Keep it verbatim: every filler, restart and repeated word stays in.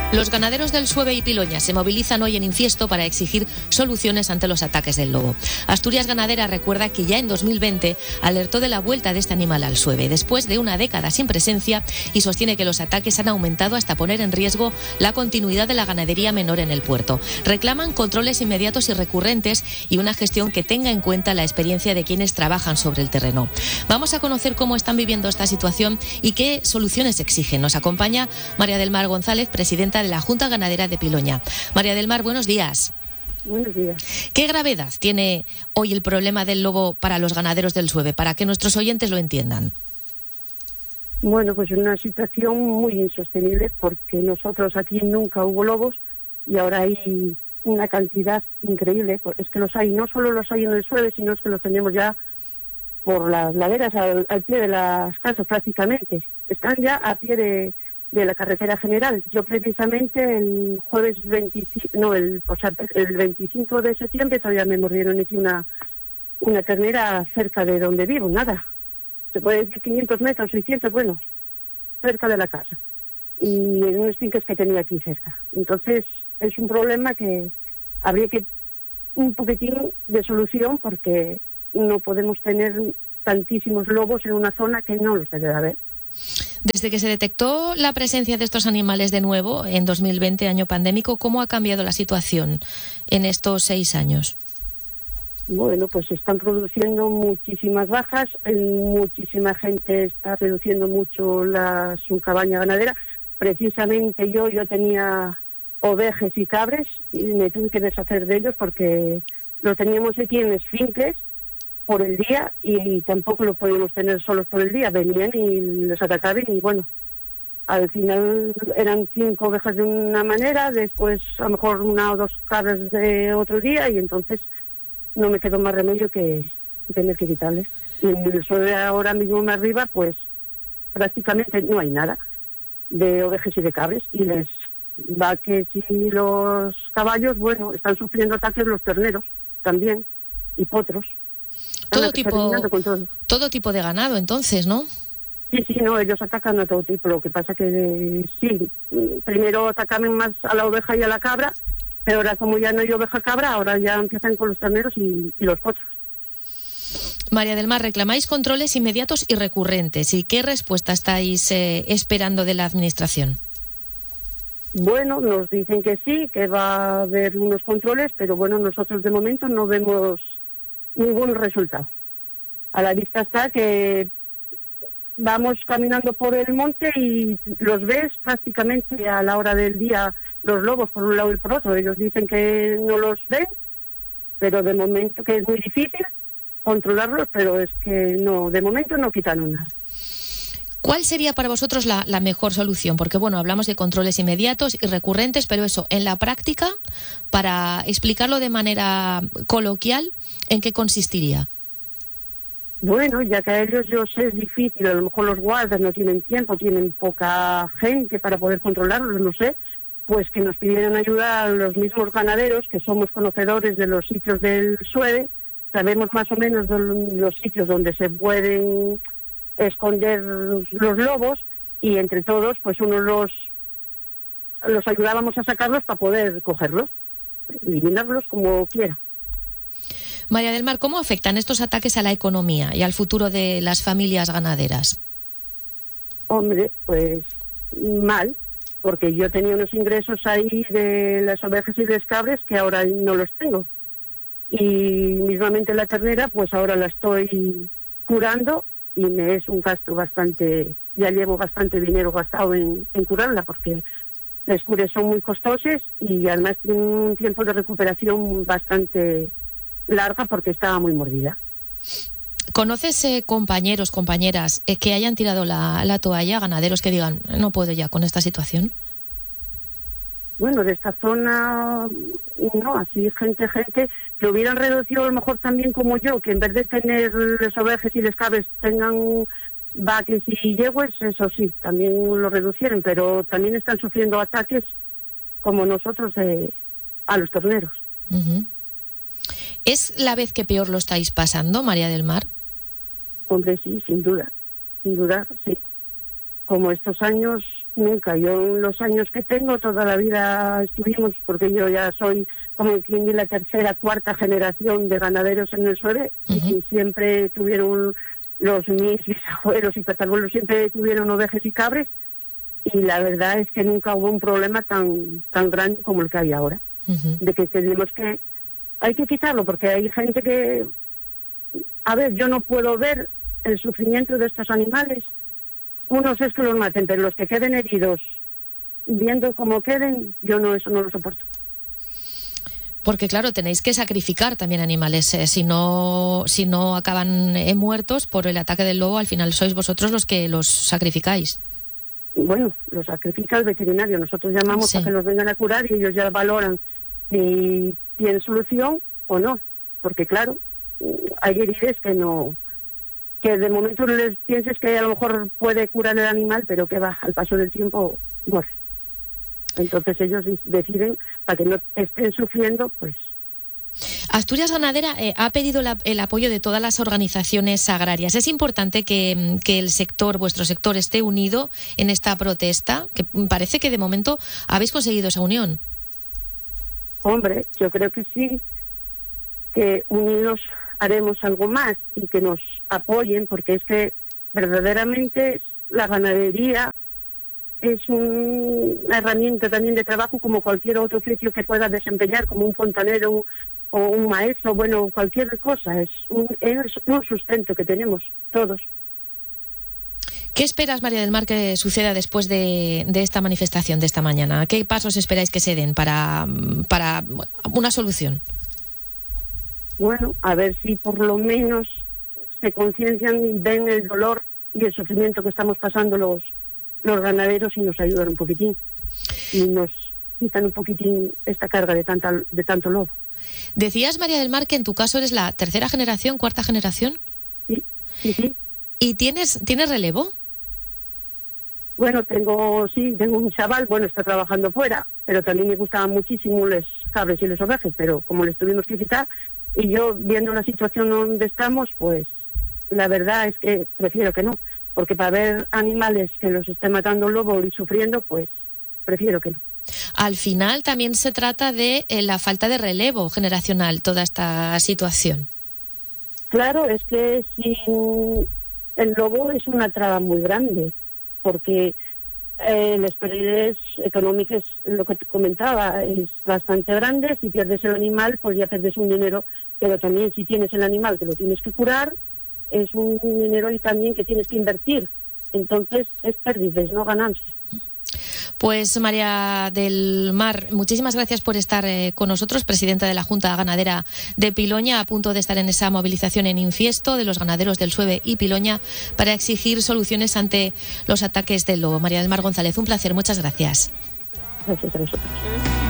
Los ganaderos del Sueve y Piloña se movilizan hoy en Infiesto para exigir soluciones ante los ataques del lobo. Asturias Ganadera recuerda que ya en dos mil veinte alertó de la vuelta de este animal al Sueve, después de una década sin presencia, y sostiene que los ataques han aumentado hasta poner en riesgo la continuidad de la ganadería menor en el puerto. Reclaman controles inmediatos y recurrentes y una gestión que tenga en cuenta la experiencia de quienes trabajan sobre el terreno. Vamos a conocer cómo están viviendo esta situación y qué soluciones exigen. Nos acompaña María del Mar González, presidenta de la Junta Ganadera de Piloña. María del Mar, buenos días. Buenos días. ¿Qué gravedad tiene hoy el problema del lobo para los ganaderos del Sueve, para que nuestros oyentes lo entiendan? Bueno, pues es una situación muy insostenible, porque nosotros aquí nunca hubo lobos y ahora hay una cantidad increíble. Es que los hay, no solo los hay en el Sueve, sino es que los tenemos ya por las laderas al, al pie de las casas prácticamente. Están ya a pie de, de la carretera general. Yo precisamente el jueves veinticinco, no, el, o sea, el veinticinco de septiembre todavía me mordieron aquí una, una ternera cerca de donde vivo, nada. Se puede decir quinientos metros, seiscientos, bueno, cerca de la casa. Y en unos finques que tenía aquí cerca. Entonces, es un problema que habría que un poquitín de solución, porque no podemos tener tantísimos lobos en una zona que no los debe haber. Desde que se detectó la presencia de estos animales de nuevo en dos mil veinte, año pandémico, ¿cómo ha cambiado la situación en estos seis años? Bueno, pues se están produciendo muchísimas bajas, muchísima gente está reduciendo mucho la, su cabaña ganadera. Precisamente yo, yo tenía ovejas y cabres y me tuve que deshacer de ellos porque los teníamos aquí en esfinques por el día y tampoco los podíamos tener solos por el día. Venían y les atacaban y bueno, al final eran cinco ovejas de una manera, después a lo mejor una o dos cabras de otro día y entonces no me quedó más remedio que tener que quitarles. Y en el Sueve ahora mismo más arriba, pues prácticamente no hay nada de ovejas y de cabres. Y les va que si los caballos, bueno, están sufriendo ataques los terneros también y potros. Todo tipo, todo. todo tipo de ganado, entonces, ¿no? Sí, sí, no, ellos atacan a todo tipo. Lo que pasa que sí, primero atacan más a la oveja y a la cabra, pero ahora como ya no hay oveja cabra, ahora ya empiezan con los terneros y, y los potros. María del Mar, reclamáis controles inmediatos y recurrentes. ¿Y qué respuesta estáis eh, esperando de la Administración? Bueno, nos dicen que sí, que va a haber unos controles, pero bueno, nosotros de momento no vemos ningún resultado. A la vista está que vamos caminando por el monte y los ves prácticamente a la hora del día, los lobos por un lado y por otro. Ellos dicen que no los ven, pero de momento que es muy difícil controlarlos, pero es que no, de momento no quitaron nada. ¿Cuál sería para vosotros la, la mejor solución? Porque, bueno, hablamos de controles inmediatos y recurrentes, pero eso, en la práctica, para explicarlo de manera coloquial, ¿en qué consistiría? Bueno, ya que a ellos yo sé es difícil, a lo mejor los guardas no tienen tiempo, tienen poca gente para poder controlarlos, no sé, pues que nos pidieran ayuda a los mismos ganaderos, que somos conocedores de los sitios del Sueve, sabemos más o menos los sitios donde se pueden esconder los lobos y entre todos pues unos los los ayudábamos a sacarlos para poder cogerlos, eliminarlos como quiera. María del Mar, ¿cómo afectan estos ataques a la economía y al futuro de las familias ganaderas? Hombre, pues mal, porque yo tenía unos ingresos ahí de las ovejas y de las cabras que ahora no los tengo. Y mismamente la ternera, pues ahora la estoy curando y me es un gasto bastante, ya llevo bastante dinero gastado en, en curarla, porque las cures son muy costosas y además tiene un tiempo de recuperación bastante larga porque estaba muy mordida. ¿Conoces eh, compañeros, compañeras eh, que hayan tirado la, la toalla, ganaderos que digan, no puedo ya con esta situación? Bueno, de esta zona, no, así gente, gente que hubieran reducido a lo mejor también como yo, que en vez de tener las ovejas y las cabras tengan vaques y yegües, eso sí, también lo reducieron, pero también están sufriendo ataques como nosotros de, a los terneros. Uh-huh. ¿Es la vez que peor lo estáis pasando, María del Mar? Hombre, sí, sin duda, sin duda, sí. Como estos años nunca. Yo en los años que tengo, toda la vida estuvimos, porque yo ya soy como quien dice la tercera, cuarta generación de ganaderos en el Sueve, uh-huh. y siempre tuvieron, los mis bisabuelos y tatarabuelos siempre tuvieron ovejas y cabres, y la verdad es que nunca hubo un problema tan tan grande como el que hay ahora, uh-huh. de que tenemos que, hay que quitarlo, porque hay gente que, a ver, yo no puedo ver el sufrimiento de estos animales. Unos es que los maten, pero los que queden heridos, viendo cómo queden, yo no, eso no lo soporto. Porque claro, tenéis que sacrificar también animales, eh, si no si no acaban eh, muertos por el ataque del lobo, al final sois vosotros los que los sacrificáis. Bueno, los sacrifica el veterinario, nosotros llamamos sí. para que los vengan a curar y ellos ya valoran si tienen solución o no, porque claro, hay heridas que no... que de momento no les pienses que a lo mejor puede curar el animal, pero que va, al paso del tiempo muere. Entonces ellos deciden, para que no estén sufriendo, pues... Asturias Ganadera eh, ha pedido la, el apoyo de todas las organizaciones agrarias. Es importante que, que el sector, vuestro sector, esté unido en esta protesta, que parece que de momento habéis conseguido esa unión. Hombre, yo creo que sí, que unidos haremos algo más y que nos apoyen, porque es que verdaderamente la ganadería es un, una herramienta también de trabajo como cualquier otro oficio que pueda desempeñar, como un fontanero o un maestro, bueno, cualquier cosa, es un, es un sustento que tenemos todos. ¿Qué esperas, María del Mar, que suceda después de, de esta manifestación de esta mañana? ¿Qué pasos esperáis que se den para, para una solución? Bueno, a ver si por lo menos se conciencian y ven el dolor y el sufrimiento que estamos pasando los, los ganaderos y nos ayudan un poquitín. Y nos quitan un poquitín esta carga de, tanta, de tanto lobo. Decías, María del Mar, que en tu caso eres la tercera generación, cuarta generación. Sí, sí, sí. ¿Y tienes, tienes relevo? Bueno, tengo, sí, tengo un chaval, bueno, está trabajando fuera, pero también me gustaban muchísimo los cabres y los ovejas, pero como les tuvimos que quitar, y yo viendo la situación donde estamos, pues la verdad es que prefiero que no, porque para ver animales que los esté matando un lobo y sufriendo, pues prefiero que no. Al final también se trata de eh, la falta de relevo generacional, toda esta situación. Claro, es que si el lobo es una traba muy grande, porque eh, las pérdidas económicas, lo que te comentaba, es bastante grande. Si pierdes el animal, pues ya pierdes un dinero, pero también si tienes el animal que lo tienes que curar, es un dinero y también que tienes que invertir. Entonces es pérdidas, no ganancias. Pues María del Mar, muchísimas gracias por estar eh, con nosotros, presidenta de la Junta Ganadera de Piloña, a punto de estar en esa movilización en Infiesto de los ganaderos del Sueve y Piloña para exigir soluciones ante los ataques del lobo. María del Mar González, un placer, muchas gracias. Gracias a vosotros.